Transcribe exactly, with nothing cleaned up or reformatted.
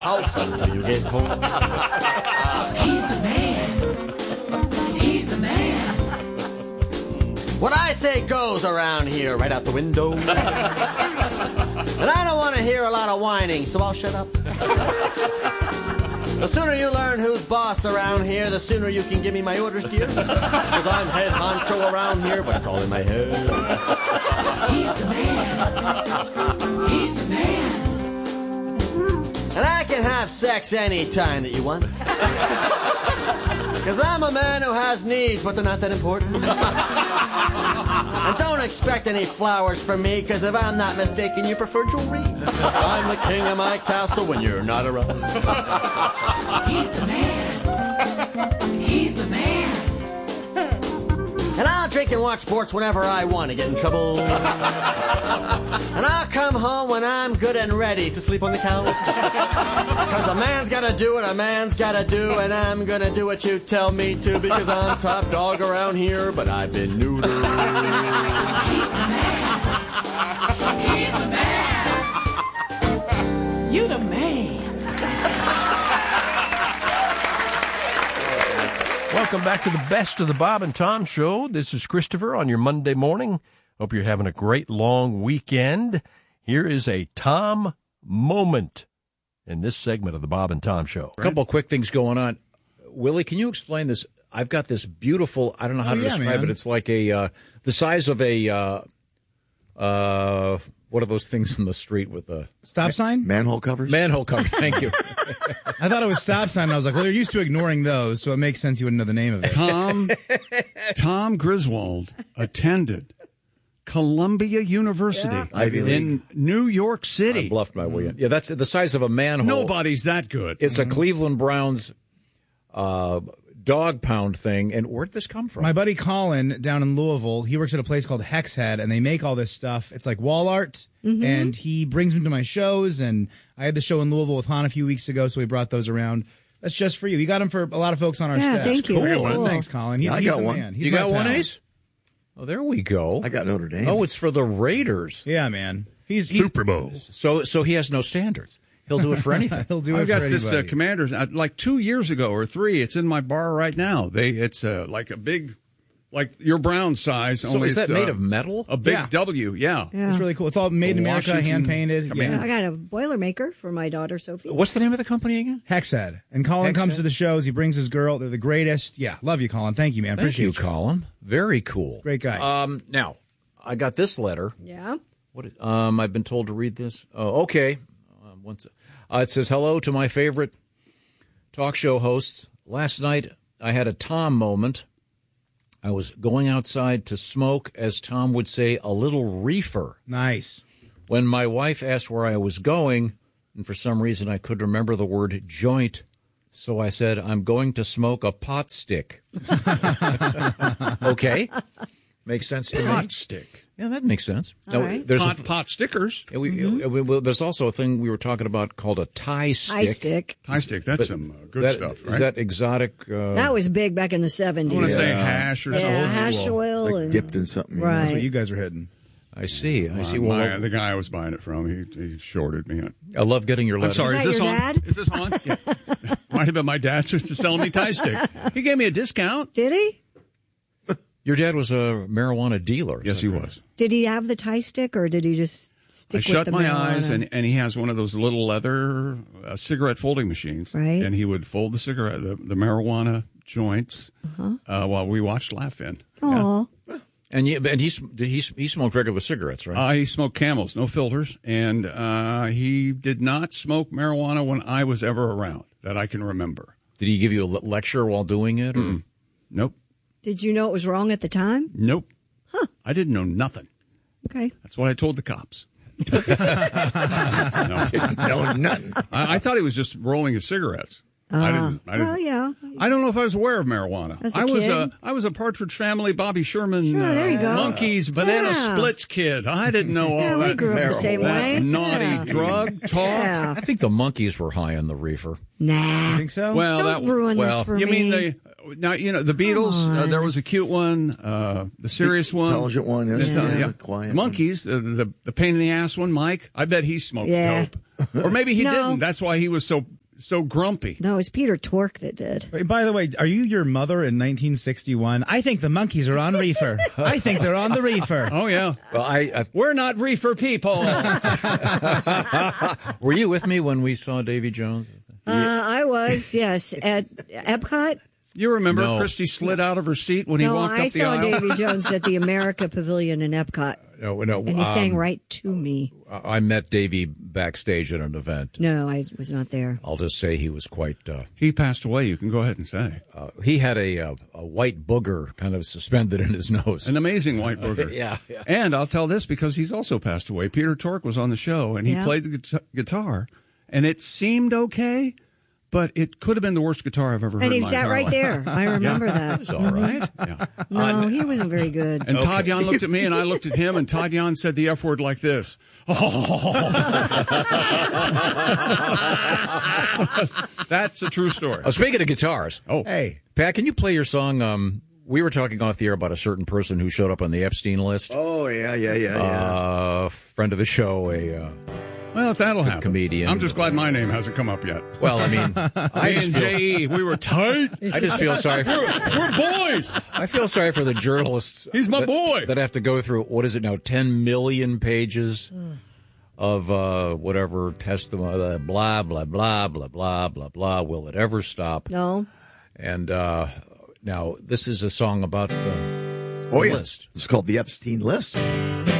House until you get home. He's the man. He's the man. What I say goes around here, right out the window. And I don't want to hear a lot of whining, so I'll shut up. The sooner you learn who's boss around here, the sooner you can give me my orders, dear. Because I'm head honcho around here, but it's all in my head. He's the man. He's the man. And I can have sex anytime that you want. Because I'm a man who has needs, but they're not that important. And don't expect any flowers from me, because if I'm not mistaken, you prefer jewelry. I'm the king of my castle when you're not around. He's the man. He's the man. And I'll drink and watch sports whenever I want to get in trouble. And I'll come home when I'm good and ready to sleep on the couch. Because a man's got to do what a man's got to do, and I'm going to do what you tell me to, because I'm top dog around here, but I've been neutered. He's the man. He's the man. You the man. Welcome back to the best of the Bob and Tom Show. This is Christopher on your Monday morning. Hope you're having a great long weekend. Here is a Tom moment in this segment of the Bob and Tom Show. A couple of quick things going on. Willie, can you explain this? I've got this beautiful, I don't know how oh, to yeah, describe man. it. It's like a, uh, the size of a, uh, uh, what are those things in the street with the Stop sign? Manhole covers? manhole cover? Thank you. I thought it was stop sign. And I was like, well, they're used to ignoring those, so it makes sense you wouldn't know the name of it. Tom Tom Griswold attended Columbia University Yeah. Ivy League. in New York I City. bluffed my way in. Yeah, that's the size of a manhole. Nobody's that good. It's a Cleveland Browns uh, dog pound thing. And where'd this come from? My buddy Colin down in Louisville, he works at a place called Hexhead, and they make all this stuff. It's like wall art, Mm-hmm. and he brings them to my shows, and I had the show in Louisville with Han a few weeks ago, so we brought those around. That's just for you. We got them for a lot of folks on our Yeah, staff. thank you. Cool. That's cool. Thanks, Colin. He's, Yeah, I he's got the one. man. He's you my got one, pal. Ace? Oh, there we go. I got Notre Dame. Oh, it's for the Raiders. Yeah, man. He's, he's Super Bowl. So, so he has no standards. He'll do it for anything. He'll do it I've for got this uh, anybody. Commanders uh, like two years ago or three. It's in my bar right now. They it's uh, like a big, like your Brown size. So only is that it's, made uh, of metal? A big Yeah. W, yeah. Yeah. It's really cool. It's all made in America, Washington hand painted. Command. Yeah. I got a Boilermaker for my daughter, Sophie. What's the name of the company again? Hexhead. And Colin comes Hexhead? to the shows. He brings his girl. They're the greatest. Yeah, love you, Colin. Thank you, man. Thank Appreciate you, Colin. Very cool. Great guy. Um, now, I got this letter. Yeah. What? Is, um, I've been told to read this. Oh, okay. Um, once, uh, it says, hello to my favorite talk show hosts. Last night, I had a Tom moment. I was going outside to smoke, as Tom would say, a little reefer. Nice. When my wife asked where I was going, and for some reason I could remember the word joint, so I said, I'm going to smoke a pot stick. Okay. Makes sense to me. Pot stick. Yeah, that makes sense. All right. There's Pot, a, pot stickers. yeah, we, uh, we, we- there's also a thing we were talking about called a tie stick. Eye stick. Tie stick. That's But some uh, good that- stuff, Is right? that exotic? Uh, That was big back in the seventies. I want to say hash or Yeah, something. hash oil. Like and, dipped in something. you know. Right. That's what you guys are hitting. I see. I see. Uh, Well, my- the guy I was buying it from, he, he shorted me. I love getting your I'm letters. sorry, Is is, that this your on? dad? Is this on? Yeah. Might have been my dad just selling me tie stick. He gave me a discount. Did he? Your dad was a marijuana dealer. is Yes, that he correct? was. Did he have the tie stick, or did he just stick I with shut the my marijuana? eyes, and, and he has one of those little leather uh, cigarette folding machines. Right. And he would fold the cigarette, the, the marijuana joints, uh while we watched Laugh In. Aw. And you, and he he he smoked regular cigarettes, right? Uh, he smoked Camels, no filters, and uh, he did not smoke marijuana when I was ever around, that I can remember. Did he give you a le- lecture while doing it? Or? Nope. Did you know it was wrong at the time? Nope. Huh. I didn't know nothing. Okay. That's what I told the cops. no. No, nothing. I, I thought he was just rolling his cigarettes. I didn't. I didn't. Well, yeah. I don't know if I was aware of marijuana. As a I was kid? a I was a Partridge Family, Bobby Sherman, Sure, there you go. Monkeys, Banana Yeah. Splits kid. I didn't know all Yeah, we that, grew up the same that way. naughty Yeah. drug talk. Yeah. I think the monkeys were high on the reefer. Nah. You think so? Well, Don't that ruin well, this for you me. mean the now, you know, the Beatles, uh, there was a cute one, uh, the serious one. Intelligent one, yes. The- Yeah, yeah. the quiet Monkeys, the, the, the pain in the ass one, Mike. I bet he smoked Yeah. dope. Or maybe he No. didn't. That's why he was so so grumpy. No, it's Peter Tork that did. Wait, by the way, are you your mother in nineteen sixty-one? I think the monkeys are on reefer. I think they're on the reefer. Oh, yeah. Well, I, I We're not reefer people. were you with me when we saw Davy Jones? Uh, I was, yes, at Epcot. You remember No. Christy slid out of her seat when he No, walked I up the saw aisle? Davy Jones at the America Pavilion in Epcot, No, no. and he sang um, right to me. I met Davy backstage at an event. No, I was not there. I'll just say he was quite. Uh, He passed away. You can go ahead and say. uh, he had a, a a white booger kind of suspended in his nose. An amazing white booger. Yeah, yeah. And I'll tell this because he's also passed away. Peter Tork was on the show, and he Yeah. played the guita- guitar, and it seemed okay, but it could have been the worst guitar I've ever heard And he in my sat entire right life. there. I remember that. It's all right. Yeah. No, he wasn't very good. And Todd Yon looked at me, and I looked at him, and Todd Yon said the F word like this. That's a true story. Uh, speaking of guitars, Oh, Hey, Pat, can you play your song? Um, we were talking off the air about a certain person who showed up on the Epstein list. Oh, yeah, yeah, yeah, yeah. Uh, friend of the show, a uh, well, that'll happen. comedian. I'm just glad my name hasn't come up yet. well, I mean, I Me just and feel, J E, we were tight. I just feel sorry for We're boys. I feel sorry for the journalists. He's my that, boy. that have to go through what is it now, ten million pages of uh, whatever testimony, blah blah blah blah blah blah blah. Will it ever stop? No. And uh, now this is a song about uh, Oh, the yeah. list. It's called the Epstein List.